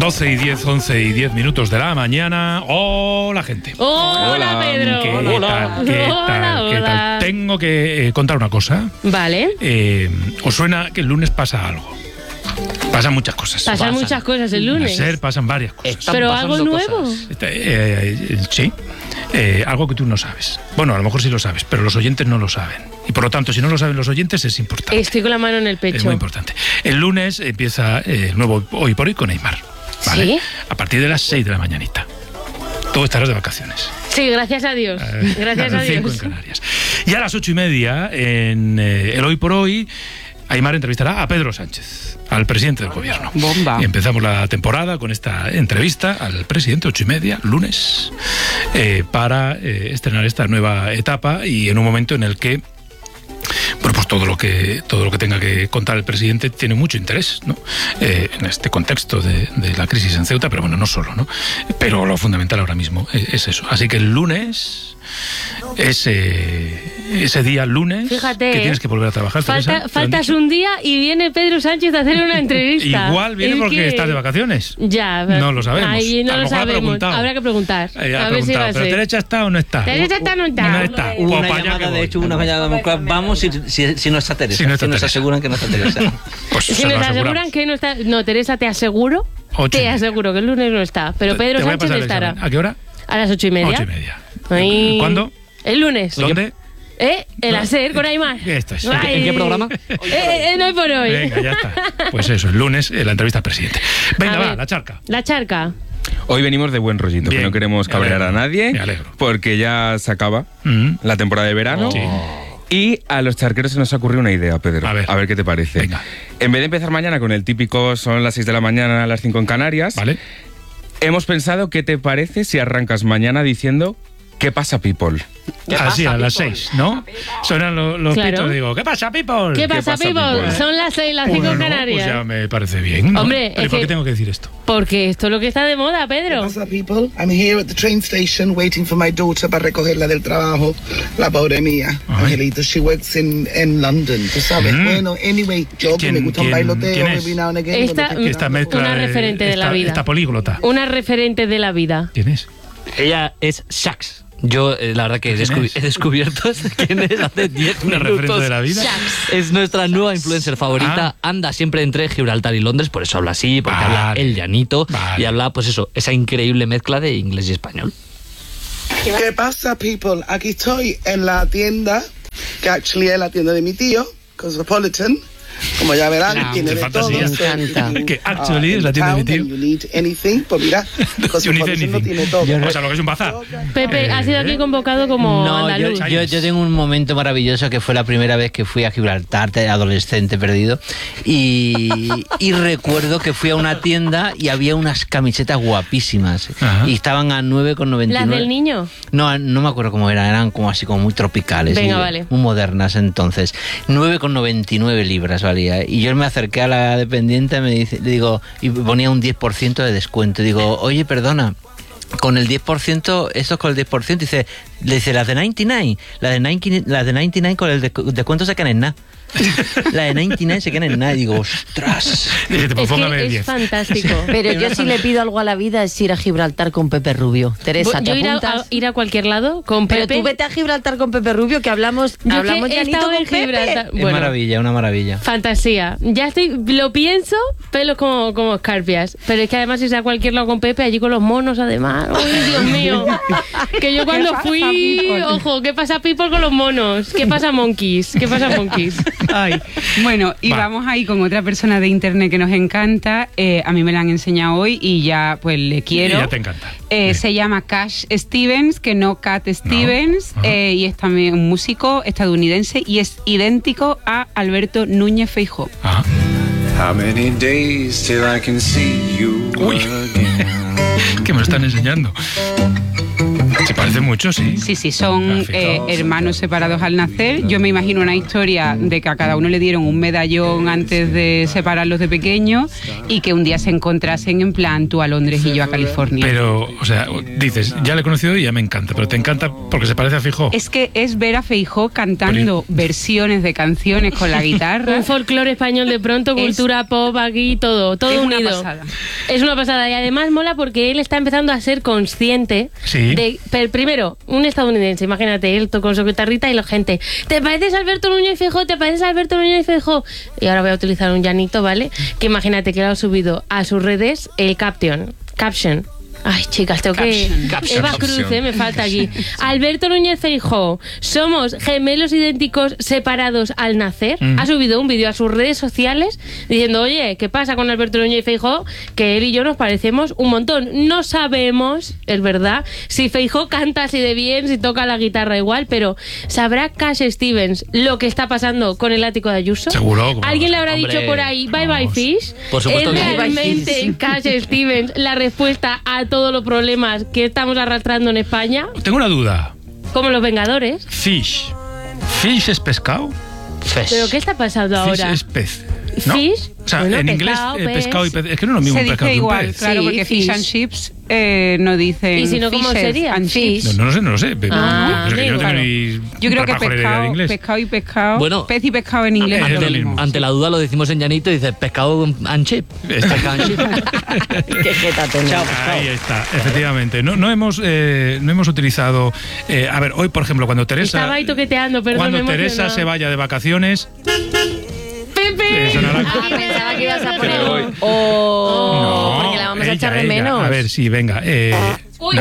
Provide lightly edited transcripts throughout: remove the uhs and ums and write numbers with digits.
12 y 10, 11 y 10 minutos de la mañana. Hola, gente. Hola, Pedro. ¿Qué tal? Tengo que contar una cosa. Vale. ¿Os suena que el lunes pasa algo? Pasan muchas cosas. Pasan muchas cosas el lunes. Pasan varias cosas. ¿Pero algo nuevo? Sí. Algo que tú no sabes. Bueno, a lo mejor sí lo sabes, pero los oyentes no lo saben. Y por lo tanto, si no lo saben los oyentes, es importante. Estoy con la mano en el pecho. Es muy importante. El lunes empieza el nuevo Hoy por Hoy con Neymar. ¿Vale? ¿Sí? A partir de las 6 de la mañanita. Tú estarás de vacaciones. Sí, gracias a Dios. Gracias a 5 Dios. en Canarias. Y a las 8:30, en el Hoy por Hoy, Aimar entrevistará a Pedro Sánchez, al presidente del gobierno. Bomba. Y empezamos la temporada con esta entrevista al presidente, 8:30, lunes, para estrenar esta nueva etapa y en un momento en el que, bueno, pues todo lo que tenga que contar el presidente tiene mucho interés, ¿no? En este contexto de la crisis en Ceuta, pero bueno, no solo, ¿no? Pero lo fundamental ahora mismo es eso. Así que el lunes, ese día lunes, fíjate, que tienes que volver a trabajar. Faltas un día y viene Pedro Sánchez a hacer una entrevista. Igual viene porque estás de vacaciones. Ya. No lo sabemos. Ahí no lo sabemos. Habrá que preguntar. A ver si va a ser. ¿Pero Teresa está o no está? Teresa está o no está. No está. Hubo una llamada, de hecho, una llamada. Vamos si no está Teresa. Si nos aseguran que no está Teresa. Pues si nos aseguran que no está. No, Teresa, te aseguro. Te aseguro que el lunes no está. Pero Pedro Sánchez estará. ¿A qué hora? A las 8:30. 8:30. ¿Cuándo? El lunes. ¿Dónde? El hacer con Aimar. Esto es. ¿En qué programa? Hoy por Hoy. Venga, ya está. Pues eso, el lunes, la entrevista al presidente. Venga, va, la charca. La charca. Hoy venimos de buen rollito, que no queremos cabrear a nadie, porque ya se acaba la temporada de verano. Sí. Y a los charqueros se nos ha ocurrido una idea, Pedro. A ver qué te parece. Venga. En vez de empezar mañana con el típico son las 6 de la mañana, a las 5 en Canarias, ¿vale? Hemos pensado qué te parece si arrancas mañana diciendo ¿qué pasa, people? Así, a las 6, ¿no? Suenan los pitos y digo, ¿qué pasa, people? ¿Qué pasa, people? Son las 6, las 5 en Canarias. Pues ya me parece bien, ¿no? Hombre, ¿Pero por qué tengo que decir esto? Porque esto es lo que está de moda, Pedro. ¿Qué pasa, people? I'm here at the train station waiting for my daughter para recogerla del trabajo. La pobre mía, Angelito, she works in London, tú sabes. Bueno, anyway, yo que me gusta un bailoteo every now and again. Esta mezcla una referente de la vida. Esta políglota. Una referente de la vida. ¿Quién es? Ella es Shax. Yo, la verdad que he descubierto quién es hace 10 ¿Una minutos. referente de la vida? Es nuestra nueva influencer favorita. Anda siempre entre Gibraltar y Londres, por eso habla así, porque habla el llanito y habla, pues eso, esa increíble mezcla de inglés y español. ¿Qué pasa, people? Aquí estoy en la tienda, que actually es la tienda de mi tío, Cosmopolitan. Como ya verán, tiene de todo. Me encanta. Que actually es la tienda de mi tío. You need anything, pues mira, Cosmopolitan no tiene todo. O sea, lo que es un bazar. Pepe, ha sido aquí convocado como andaluz. Yo tengo un momento maravilloso que fue la primera vez que fui a Gibraltar, adolescente perdido, y recuerdo que fui a una tienda y había unas camisetas guapísimas. Ajá. Y estaban a 9,99. ¿Las del niño? No me acuerdo cómo eran como así como muy tropicales. Venga, vale. Muy modernas entonces. 9,99 libras valía. Y yo me acerqué a la dependiente, le digo, y ponía un 10% de descuento. Digo, oye, perdona, con el 10%, esto es con el 10%, le dice, las de 99, las de 99 con el descuento se quedan en nada. La de 99 se queda en nada. Y digo, ostras. Es fantástico. Pero yo si le pido algo a la vida es ir a Gibraltar con Pepe Rubio. Teresa, ¿te apuntas? Ir a cualquier lado con Pepe. Pero tú vete a Gibraltar con Pepe Rubio, que hablamos llanito con Pepe. Bueno, una maravilla. Fantasía. Ya lo pienso, pelos como escarpias. Pero es que además si sea a cualquier lado con Pepe, allí con los monos además. ¡Uy, Dios mío! Que yo cuando fui, ojo, ¿qué pasa people con los monos? ¿Qué pasa monkeys? Ay. Bueno, y vamos ahí con otra persona de internet que nos encanta. A mí me la han enseñado hoy y ya pues le quiero. Y ya te encanta. Se llama Cash Stevens, que no Cat Stevens, y es también un músico estadounidense y es idéntico a Alberto Núñez Feijóo. How many days till I can see you again? Que me lo están enseñando. Se parecen mucho, sí. Sí, son hermanos separados al nacer. Yo me imagino una historia de que a cada uno le dieron un medallón antes de separarlos de pequeños y que un día se encontrasen en plan tú a Londres y yo a California. Pero, o sea, dices, ya le he conocido y ya me encanta, pero te encanta porque se parece a Feijóo. Es que es ver a Feijóo cantando versiones de canciones con la guitarra. Un folclore español de pronto, cultura pop aquí, todo unido. Una pasada. Es una pasada y además mola porque él está empezando a ser consciente de, primero, un estadounidense, imagínate, él con su guitarrita y la gente, ¿te pareces a Alberto Núñez Feijóo? ¿Te pareces a Alberto Núñez Feijóo? Y ahora voy a utilizar un llanito, ¿vale? Que imagínate que lo ha subido a sus redes el caption. Ay, chicas, tengo que... Eva Cruz, me falta aquí. Alberto Núñez Feijóo, somos gemelos idénticos separados al nacer. Ha subido un vídeo a sus redes sociales diciendo, oye, ¿qué pasa con Alberto Núñez Feijóo? Que él y yo nos parecemos un montón. No sabemos, es verdad, si Feijóo canta así de bien, si toca la guitarra igual, pero ¿sabrá Cash Stevens lo que está pasando con el ático de Ayuso? Seguro. ¿Alguien le habrá dicho por ahí, bye bye fish? Por supuesto ¿Es realmente Cash Stevens la respuesta a todos los problemas que estamos arrastrando en España? Tengo una duda. Como los Vengadores. Fish es pescado. ¿Pero qué está pasando ahora? Fish es pez, ¿no? Fish. O sea, bueno, en inglés pescado y pez. Es que no es lo mismo se un pescado dice que un igual, pez. claro, Sí, porque fish and chips no dicen. ¿Y si no, cómo sería? Fish. No lo sé. Ah, Pero yo no tengo ni Yo creo que idea de inglés. pescado y pescado. Bueno, pez y pescado en inglés. Ante la duda lo decimos en llanito y dices pescado and chip. Pescado and chip. Qué jeta tenemos. Ahí está, efectivamente. No hemos utilizado... a ver, hoy, por ejemplo, cuando Teresa... Estaba ahí toqueteando, perdón. Cuando Teresa se vaya de vacaciones... Pensaba que ibas a poner porque la vamos a echar de menos. A ver, sí, venga. Me he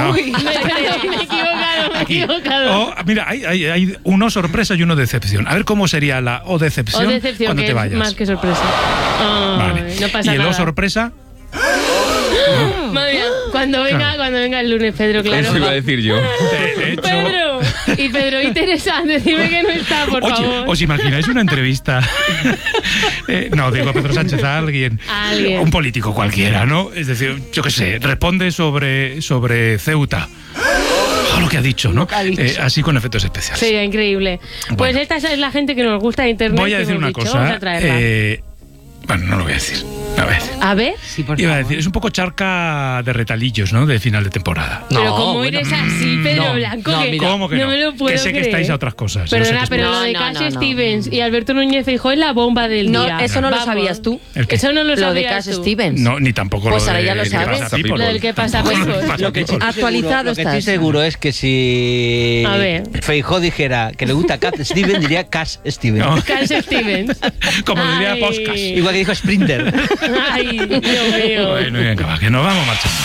equivocado. Mira, hay uno sorpresa y uno decepción. A ver cómo sería la o decepción cuando te vayas. Más que sorpresa. Vale. No pasa ¿Y el nada. o sorpresa? Madre mía, cuando venga el lunes, Pedro, claro. Eso iba a decir yo. De hecho... Pedro y Teresa, decime que no está, por favor. ¿Os imagináis una entrevista? No, digo a Pedro Sánchez a alguien. Un político cualquiera, ¿no? Es decir, yo qué sé, responde sobre Ceuta. Lo que ha dicho, ¿no? Así con efectos especiales. Sí, increíble. Pues bueno, esta es la gente que nos gusta de internet. Voy a decir una cosa. Vamos a traerla. Bueno, no lo voy a decir. A ver. Sí, por Iba a favor. decir, es un poco charca de retalillos, ¿no? De final de temporada. Pero No, como bueno, eres así, Pedro Blanco, no, que mira, ¿Cómo que no? me lo puedo que sé creer. que estáis a otras cosas. Perdona, pero No, lo de no, Cash no. Stevens y Alberto Núñez Feijóo es la bomba del No, día. eso no lo Vamos. sabías tú. ¿El qué? Eso no lo Lo de sabías Cash tú. Stevens. No, ni tampoco Pues lo ahora de ya lo ¿Qué sabes. pasa, People? Lo del que pasa, People. Lo que sí estoy Actualizado seguro, lo que estoy estás. seguro es que si A ver. Feijóo dijera que le gusta Cat Stevens, diría Cash Stevens. No. Cash Stevens. Como diría Ay. Podcast. Igual que dijo Sprinter. Ay, Dios mío. Bueno, venga, va, que nos vamos marchando.